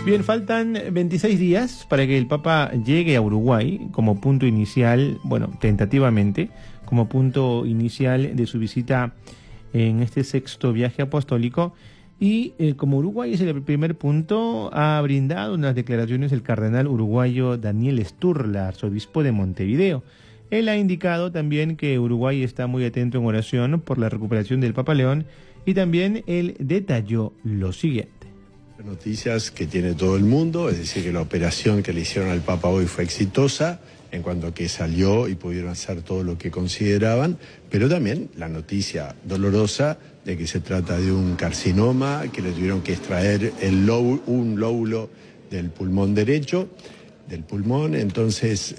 Bien, faltan 26 días para que el Papa llegue a Uruguay como punto inicial, bueno, tentativamente, como punto inicial de su visita en este sexto viaje apostólico. Y como Uruguay es el primer punto, ha brindado unas declaraciones el cardenal uruguayo Daniel Sturla, arzobispo de Montevideo. Él ha indicado también que Uruguay está muy atento en oración por la recuperación del Papa León, y también él detalló lo siguiente. Noticias que tiene todo el mundo, es decir, que la operación que le hicieron al Papa hoy fue exitosa, en cuanto a que salió y pudieron hacer todo lo que consideraban, pero también la noticia dolorosa de que se trata de un carcinoma, que le tuvieron que extraer un lóbulo del pulmón derecho, del pulmón. Entonces,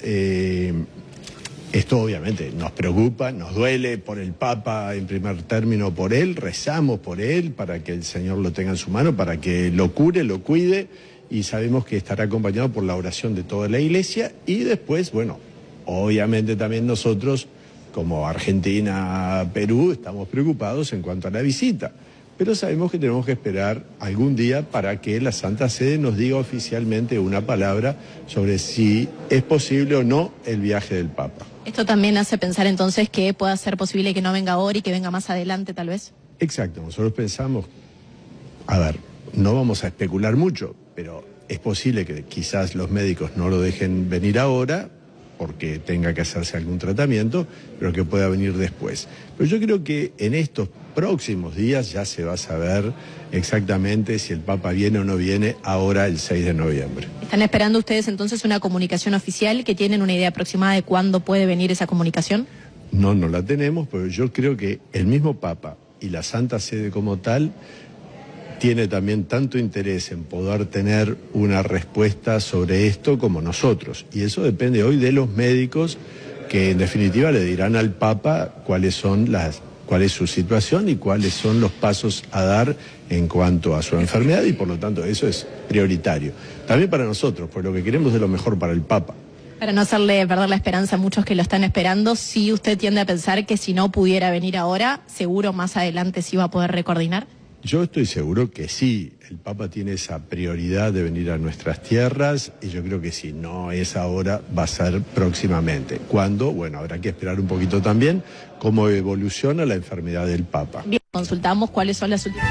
esto obviamente nos preocupa, nos duele por el Papa en primer término, por él, rezamos por él para que el Señor lo tenga en su mano, para que lo cure, lo cuide, y sabemos que estará acompañado por la oración de toda la Iglesia. Y después, bueno, obviamente también nosotros, como Argentina, Perú, estamos preocupados en cuanto a la visita, pero sabemos que tenemos que esperar algún día para que la Santa Sede nos diga oficialmente una palabra sobre si es posible o no el viaje del Papa. ¿Esto también hace pensar entonces que pueda ser posible que no venga ahora y que venga más adelante, tal vez? Exacto, nosotros pensamos, a ver, no vamos a especular mucho, pero es posible que quizás los médicos no lo dejen venir ahora porque tenga que hacerse algún tratamiento, pero que pueda venir después. Pero yo creo que en estos próximos días ya se va a saber exactamente si el Papa viene o no viene ahora el 6 de noviembre. ¿Están esperando ustedes entonces una comunicación oficial? ¿Que tienen una idea aproximada de cuándo puede venir esa comunicación? No la tenemos, pero yo creo que el mismo Papa y la Santa Sede como tal tiene también tanto interés en poder tener una respuesta sobre esto como nosotros. Y eso depende hoy de los médicos, que en definitiva le dirán al Papa cuál es su situación y cuáles son los pasos a dar en cuanto a su enfermedad, y por lo tanto eso es prioritario. También para nosotros, pues lo que queremos es lo mejor para el Papa. Para no hacerle perder la esperanza a muchos que lo están esperando, ¿sí usted tiende a pensar que si no pudiera venir ahora, seguro más adelante sí va a poder recoordinar? Yo estoy seguro que sí, el Papa tiene esa prioridad de venir a nuestras tierras, y yo creo que si no es ahora, va a ser próximamente. ¿Cuándo? Bueno, habrá que esperar un poquito también cómo evoluciona la enfermedad del Papa. Bien, consultamos cuáles son las últimas...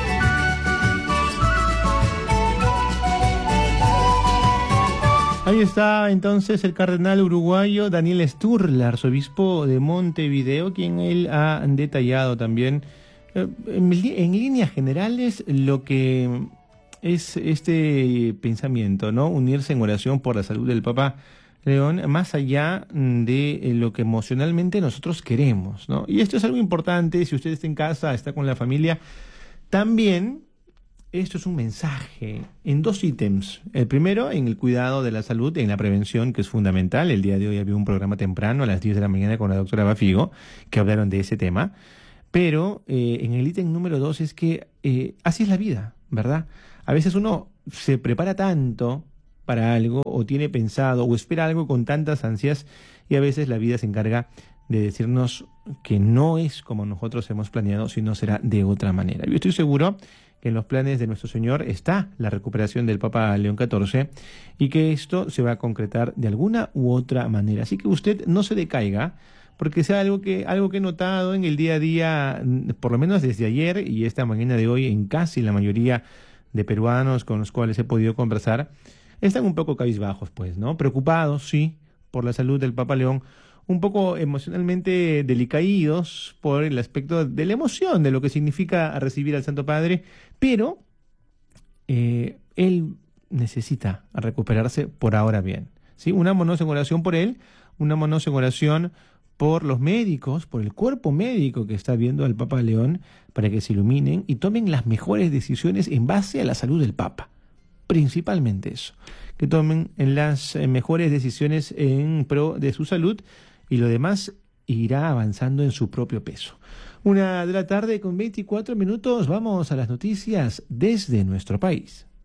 Ahí está entonces el cardenal uruguayo Daniel Sturla, arzobispo de Montevideo, quien él ha detallado también en líneas generales lo que es este pensamiento, ¿no? Unirse en oración por la salud del Papa León, más allá de lo que emocionalmente nosotros queremos, ¿no? Y esto es algo importante. Si usted está en casa, está con la familia, también esto es un mensaje en dos ítems. El primero, en el cuidado de la salud, en la prevención, que es fundamental. El día de hoy había un programa temprano a las 10 de la mañana con la doctora Bafigo, que hablaron de ese tema. Pero en el ítem número 2 es que así es la vida, ¿verdad? A veces uno se prepara tanto para algo, o tiene pensado, o espera algo con tantas ansias, y a veces la vida se encarga de decirnos que no es como nosotros hemos planeado, sino será de otra manera. Yo estoy seguro que en los planes de nuestro Señor está la recuperación del Papa León XIV, y que esto se va a concretar de alguna u otra manera. Así que usted no se decaiga, porque sea algo que he notado en el día a día, por lo menos desde ayer y esta mañana de hoy, en casi la mayoría de peruanos con los cuales he podido conversar, están un poco cabizbajos, pues, ¿no? Preocupados, sí, por la salud del Papa León, un poco emocionalmente delicaídos por el aspecto de la emoción, de lo que significa recibir al Santo Padre, pero él necesita recuperarse por ahora bien, ¿sí? Unámonos en oración por él, unámonos en oración por los médicos, por el cuerpo médico que está viendo al Papa León, para que se iluminen y tomen las mejores decisiones en base a la salud del Papa. Principalmente eso, que tomen las mejores decisiones en pro de su salud, y lo demás irá avanzando en su propio peso. 1 de la tarde con 24 minutos, vamos a las noticias desde nuestro país.